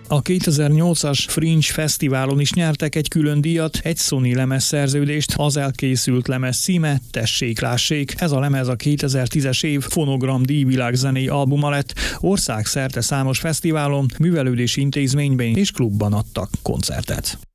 A 2008-as Fringe Fesztiválon is nyertek egy külön díjat, egy Sony lemezszerződést, az elkészült lemez címe Tessék, lássék. Ez a lemez a 2010-es év Fonogram díjvilágzenei albuma lett, országszerte számos fesztiválon, művelődési intézményben és klubban adtak koncertet.